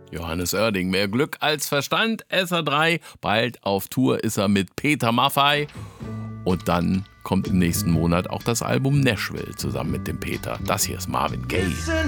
Johannes Oerding, mehr Glück als Verstand, SR3. Bald auf Tour ist er mit Peter Maffay. Und dann kommt im nächsten Monat auch das Album Nashville zusammen mit dem Peter. Das hier ist Marvin Gaye.